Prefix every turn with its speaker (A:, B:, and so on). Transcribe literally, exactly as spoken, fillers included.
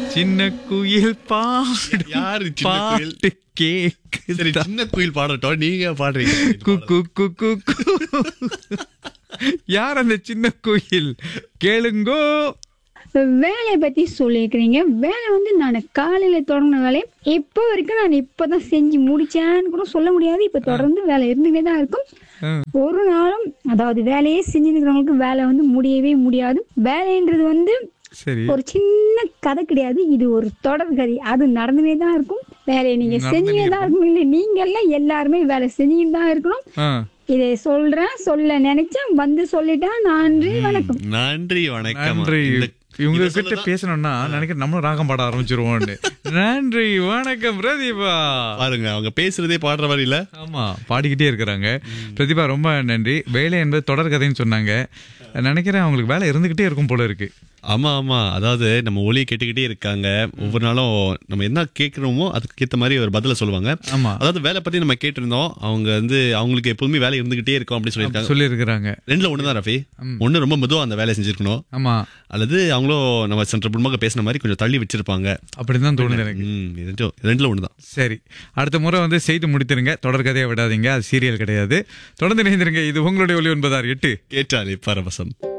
A: சின்ன குயில் பாடு
B: யாரு சின்ன குயில்?
A: பாட்டு கேக்கு
B: சரி, சின்ன குயில் பாடட்டும், நீங்க பாடுறீங்க.
A: குக்கு குக்கு கு. யார் அந்த சின்ன குயில்? கேளுங்கோ.
C: வேலையை பத்தி சொல்லியிருக்கிறீங்க. வேலை வந்து நான் காலையில தொடங்கின வேலையை இப்போ வரைக்கும் நான் இப்பதான் செஞ்சு முடிச்சேன்னு கூட சொல்ல முடியாது. இப்ப தொடர்ந்து வேலை இருந்துகிட்டே தான் இருக்கும். ஒரு நாளும் அதாவது வேலையே செஞ்சுருக்கிறவங்களுக்கு வேலை வந்து முடியவே முடியாது. வேலைன்றது வந்து
A: சரி,
C: ஒரு சின்ன கதை கிடையாது, இது ஒரு தொடர் கதை. அது நடந்துனே தான் இருக்கும். வேலையை நீங்க செஞ்சுனே தான் இருக்கணும். இல்லை நீங்க எல்லாம் எல்லாருமே வேலை செஞ்சுட்டு தான் இருக்கணும். இதை சொல்றேன், சொல்ல நினைச்சேன், வந்து சொல்லிட்டேன். நன்றி வணக்கம்.
B: நன்றி வணக்கம்.
A: நன்றி. இவங்க கிட்ட பேசணும்னா நினைக்கிறேன் நம்மளும் ராகம் பாட ஆரம்பிச்சிருவோம். நன்றி வணக்கம் பிரதீபா.
B: பாருங்க, அவங்க பேசுறதே பாடுற மாதிரி இல்ல.
A: ஆமா, பாடிக்கிட்டே இருக்கிறாங்க. பிரதீபா ரொம்ப நன்றி. வேலை என்பது தொடர் கதைன்னு சொன்னாங்க. நினைக்கிறேன் அவங்களுக்கு வேலை இருந்துகிட்டே இருக்கும் போல இருக்கு.
B: ஆமா ஆமா, அதாவது நம்ம ஒலியை கேட்டுக்கிட்டே இருக்காங்க. ஒவ்வொரு நாளும் நம்ம என்ன கேட்கிறோமோ அதுக்கு ஏற்ற மாதிரி ஒரு பதில சொல்லுவாங்க.
A: ஆமா,
B: அதாவது வேலை பத்தி நம்ம கேட்டிருந்தோம். அவங்க வந்து அவங்களுக்கு எப்போதுமே வேலை இருந்துகிட்டே இருக்கும் அப்படின்னு சொல்லியிருக்காங்க.
A: சொல்லி இருக்கிறாங்க.
B: ரெண்டுல ஒண்ணுதான் ரஃபி. ஒண்ணு ரொம்ப மெதுவா அந்த வேலையை செஞ்சிருக்கணும்.
A: ஆமா,
B: அல்லது அவங்களும் நம்ம சென்ற முன்பாக பேசின மாதிரி கொஞ்சம் தள்ளி வச்சிருப்பாங்க.
A: அப்படிதான் தோணுது எனக்கு.
B: ரெண்டுல ஒண்ணுதான்.
A: சரி, அடுத்த முறை வந்து செய்து முடித்திருங்க. தொடர் கதையை விடாதீங்க, அது சீரியல் கிடையாது. தொடர்ந்து இணைந்திருங்க. இது உங்களுடைய ஒலி ஒன்பதாறு எட்டு
B: கேட்டாலே பரவசம்.